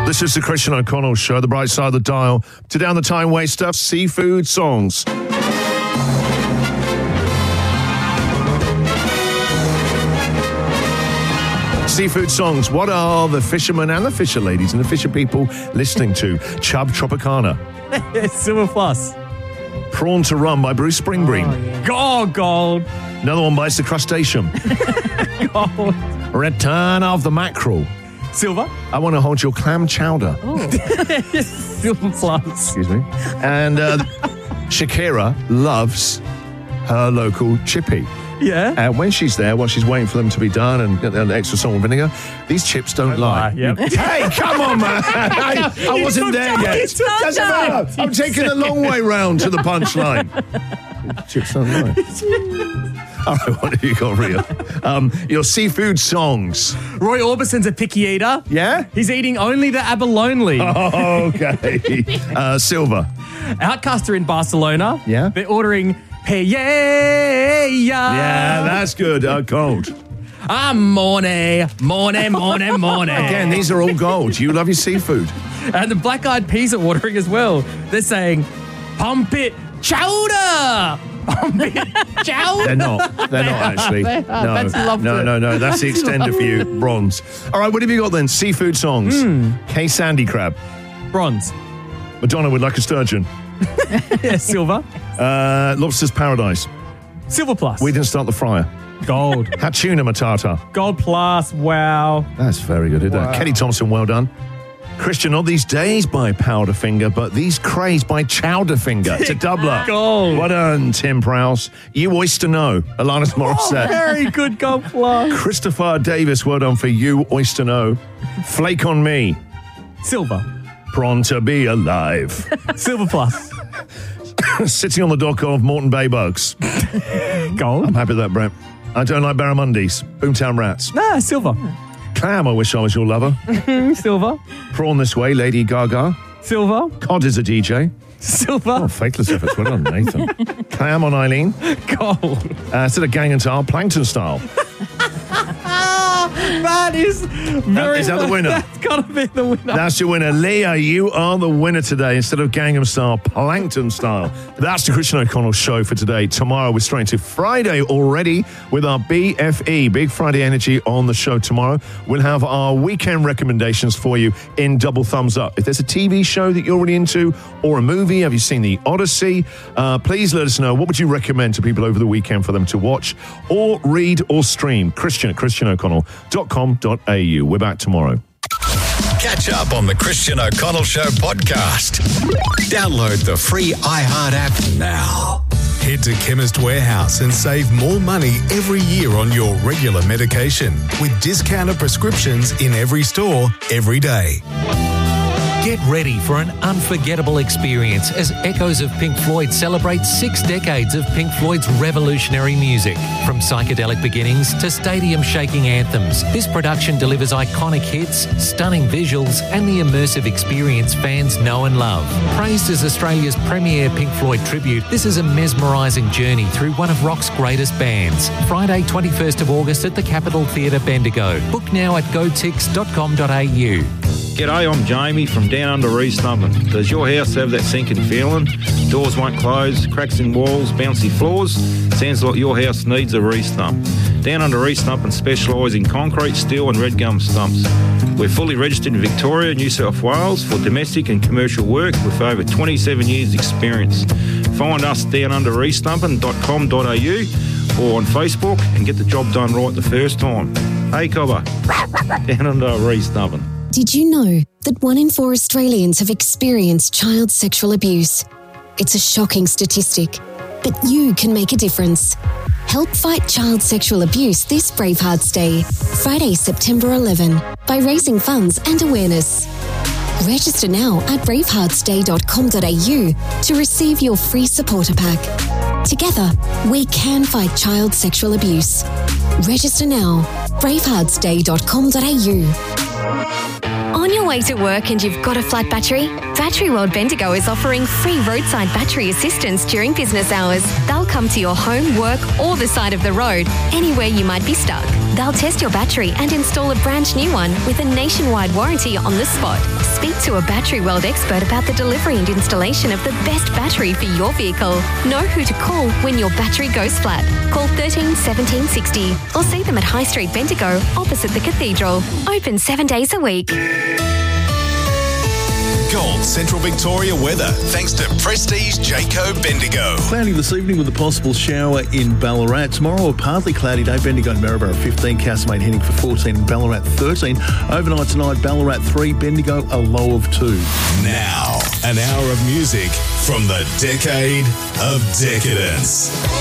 This is the Christian O'Connell Show, the bright side of the dial. Today on the Time Waster, seafood songs. Seafood songs. What are the fishermen and the fisher ladies and the fisher people listening to? Chub Tropicana. Silver Plus. Prawn to Rum by Bruce Springbreen. Oh, gold. Another one by The Crustacean. Gold. Return of the Mackerel. Silver. I Want to Hold Your Clam Chowder. Silver Plus. Excuse me. And Shakira loves her local chippy. Yeah. And when she's there, while she's waiting for them to be done and get the extra salt and vinegar, these chips don't lie. Yep. Hey, come on, man. I wasn't there yet. Doesn't matter. I'm taking the long way round to the punchline. Chips don't lie. All right, what have you got, Ria? Your seafood songs. Roy Orbison's a picky eater. Yeah? He's eating only the abalone. Oh, okay. Silver. Outcast are in Barcelona. Yeah? They're ordering paella. Yeah, that's good. Gold. Morning. Again, these are all gold. You love your seafood. And the Black Eyed Peas are ordering as well. They're saying, pump it chowder. Pump it chowder. They're not actually. They are. No. That's the extender for you. Bronze. All right, what have you got then? Seafood songs. K. Sandy Crab. Bronze. Madonna would like a sturgeon. Yeah, silver. Lobster's Paradise. Silver Plus. We didn't start the fryer. Gold. Hatuna Matata. Gold Plus. Wow. That's very good, isn't it? Kelly Thompson, well done. Christian, not these days by Powderfinger, but these crays by Chowderfinger. It's a doubler. Gold. Well done, Tim Prowse. You Oyster Know, Alanis Morissette. Very good Gold Plus. Christopher Davis, well done for You Oyster Know. Flake on Me. Silver. Prawn to Be Alive. Silver Plus. Sitting on the dock of Moreton Bay Bugs. Gold. I'm happy with that, Brett. I don't like barramundis. Boomtown Rats. Silver. Clam, I wish I was your lover. Silver. Prawn This Way, Lady Gaga. Silver. Cod is a DJ. Silver. Oh, faithless efforts. Well done, Nathan. Clam on Eileen. Gold. Instead of Gang and Tile, Plankton Style. That is very... Is that the winner? That's got to be the winner. That's your winner. Leah, you are the winner today. Instead of Gangnam Style, Plankton Style. That's the Christian O'Connell Show for today. Tomorrow, we're straight into Friday already with our BFE, Big Friday Energy, on the show tomorrow. We'll have our weekend recommendations for you in double thumbs up. If there's a TV show that you're really into or a movie, have you seen The Odyssey? Please let us know. What would you recommend to people over the weekend for them to watch or read or stream? Christian at christianoconnell.com.au. We're back tomorrow. Catch up on the Christian O'Connell Show podcast. Download the free iHeart app now. Head to Chemist Warehouse and save more money every year on your regular medication with discounted prescriptions in every store, every day. Get ready for an unforgettable experience as Echoes of Pink Floyd celebrate 6 decades of Pink Floyd's revolutionary music. From psychedelic beginnings to stadium-shaking anthems, this production delivers iconic hits, stunning visuals, and the immersive experience fans know and love. Praised as Australia's premier Pink Floyd tribute, this is a mesmerising journey through one of rock's greatest bands. Friday, 21st of August at the Capitol Theatre, Bendigo. Book now at gotix.com.au. G'day, I'm Jamie from Down Under Restumpin. Does your house have that sinking feeling? Doors won't close, cracks in walls, bouncy floors? Sounds like your house needs a restump. Down Under Restumpin specialise in concrete, steel and red gum stumps. We're fully registered in Victoria, New South Wales for domestic and commercial work with over 27 years experience. Find us downunderrestumpin.com.au or on Facebook and get the job done right the first time. Hey, Cobber, Down Under Restumpin. Did you know that 1 in 4 Australians have experienced child sexual abuse? It's a shocking statistic, but you can make a difference. Help fight child sexual abuse this Bravehearts Day, Friday, September 11, by raising funds and awareness. Register now at braveheartsday.com.au to receive your free supporter pack. Together, we can fight child sexual abuse. Register now, braveheartsday.com.au. On your way to work and you've got a flat battery? Battery World Bendigo is offering free roadside battery assistance during business hours. They'll come to your home, work or the side of the road, anywhere you might be stuck. They'll test your battery and install a brand new one with a nationwide warranty on the spot. Speak to a Battery World expert about the delivery and installation of the best battery for your vehicle. Know who to call when your battery goes flat. Call 13 17 60 or see them at High Street Bendigo opposite the Cathedral. Open 7 days a week. Gold Central Victoria weather, thanks to Prestige Jayco Bendigo. Cloudy this evening with a possible shower in Ballarat. Tomorrow a partly cloudy day. Bendigo and Maryborough 15, Castlemaine heading for 14 and Ballarat 13. Overnight tonight, Ballarat 3, Bendigo a low of 2. Now, an hour of music from the decade of decadence.